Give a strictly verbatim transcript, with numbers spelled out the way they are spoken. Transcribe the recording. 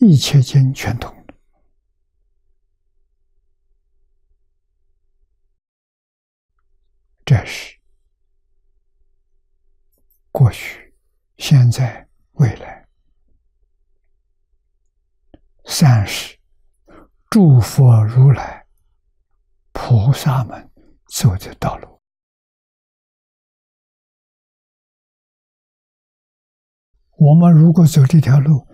一切经全通了。这是过去、现在、未来三世诸佛如来菩萨们走的道路。我们如果走这条路，